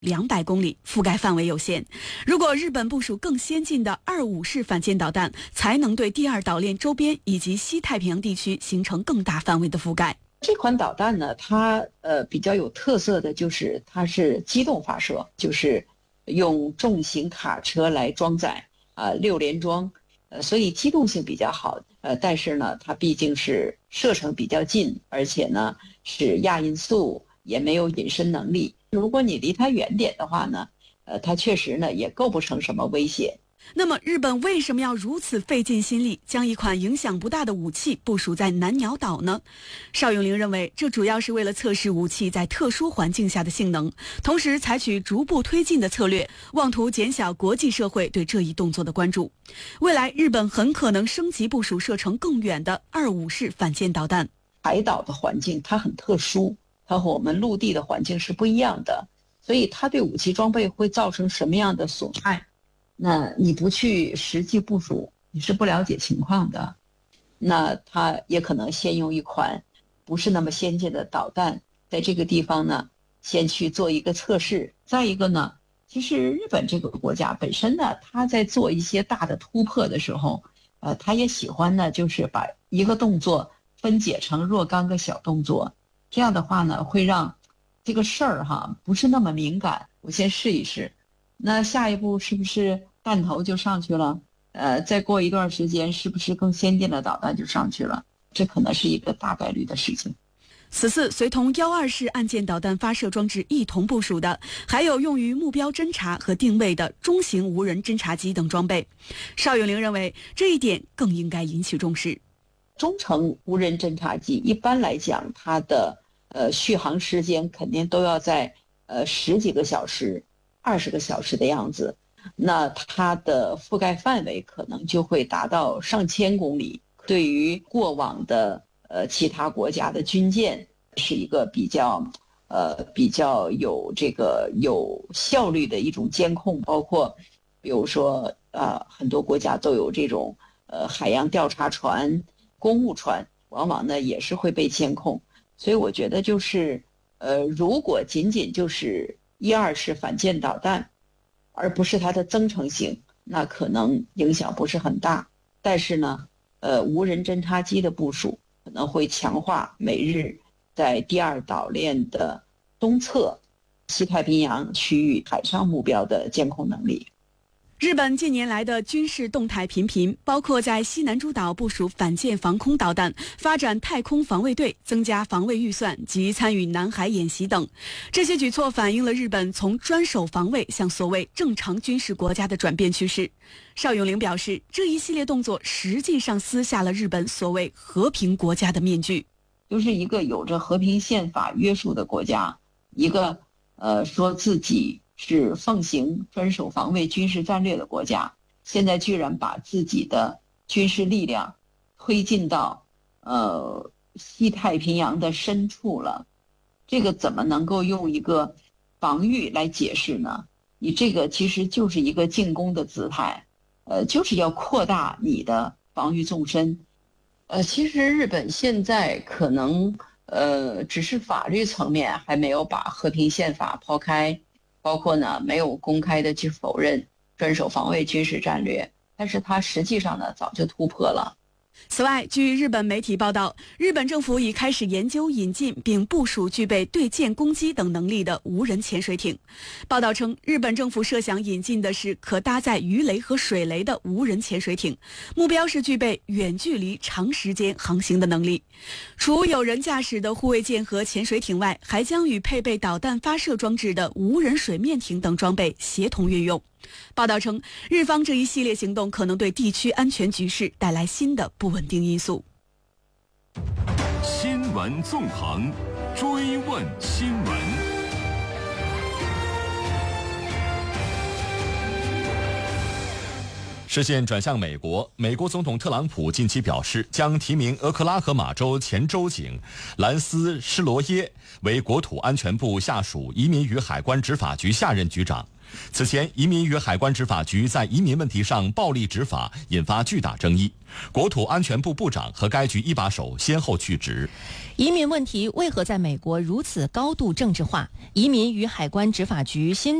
200公里，覆盖范围有限。如果日本部署更先进的25式反舰导弹，才能对第二岛链周边以及西太平洋地区形成更大范围的覆盖。 这款导弹呢，它比较有特色的就是它是机动发射，就是用重型卡车来装载6连装，所以机动性比较好。但是呢，它毕竟是射程比较近，而且呢是亚音速，也没有隐身能力。如果你离它远点的话呢，它确实呢也构不成什么威胁。 那么日本为什么要如此费尽心力将一款影响不大的武器部署在南鸟岛呢？邵永龄认为，这主要是为了测试武器在特殊环境下的性能，同时采取逐步推进的策略，妄图减小国际社会对这一动作的关注。未来日本很可能升级部署射程更远的25式反舰导弹。 海岛的环境它很特殊，它和我们陆地的环境是不一样的，所以它对武器装备会造成什么样的损害，那你不去实际部署，你是不了解情况的。那它也可能先用一款不是那么先进的导弹，在这个地方呢，先去做一个测试。再一个呢，其实日本这个国家本身呢，它在做一些大的突破的时候，它也喜欢呢，就是把一个动作分解成若干个小动作，这样的话呢，会让这个事儿不是那么敏感。我先试一试，那下一步是不是弹头就上去了？再过一段时间，是不是更先进的导弹就上去了？这可能是一个大概率的事情。 此次随同12式岸舰导弹发射装置一同部署的，还有用于目标侦察和定位的中型无人侦察机等装备。邵永龄认为，这一点更应该引起重视。 中程无人侦察机一般来讲，它的续航时间肯定都要在10几个小时、20个小时的样子。那它的覆盖范围可能就会达到上千公里，对于过往的其他国家的军舰是一个比较有效率的一种监控，包括比如说很多国家都有这种海洋调查船、公务船，往往呢也是会被监控。所以我觉得就是如果仅仅就是12式反舰导弹，而不是它的增程型，那可能影响不是很大。但是呢，无人侦察机的部署可能会强化美日在第二岛链的东侧西太平洋区域海上目标的监控能力。 日本近年来的军事动态频频，包括在西南诸岛部署反舰防空导弹、发展太空防卫队、增加防卫预算及参与南海演习等。这些举措反映了日本从专守防卫向所谓正常军事国家的转变趋势。邵永龄表示，这一系列动作实际上撕下了日本所谓和平国家的面具， 就是一个有着和平宪法约束的国家，一个说自己是奉行专守防卫军事战略的国家，现在居然把自己的军事力量推进到西太平洋的深处了，这个怎么能够用一个防御来解释呢？你这个其实就是一个进攻的姿态，就是要扩大你的防御纵深。其实日本现在可能只是法律层面还没有把和平宪法抛开，包括呢没有公开的去否认专守防卫军事战略，但是它实际上呢早就突破了。 此外，据日本媒体报道，日本政府已开始研究引进并部署具备对舰攻击等能力的无人潜水艇。报道称，日本政府设想引进的是可搭载鱼雷和水雷的无人潜水艇，目标是具备远距离、长时间航行的能力。除有人驾驶的护卫舰和潜水艇外，还将与配备导弹发射装置的无人水面艇等装备协同运用。报道称，日方这一系列行动可能对地区安全局势带来新的不稳定因素。 新闻纵横，追问新闻。 视线转向美国，美国总统特朗普近期表示，将提名俄克拉荷马州前州警兰斯·施罗耶为国土安全部下属移民与海关执法局下任局长。此前，移民与海关执法局在移民问题上暴力执法，引发巨大争议。国土安全部部长和该局一把手先后去职。 移民问题为何在美国如此高度政治化？移民与海关执法局新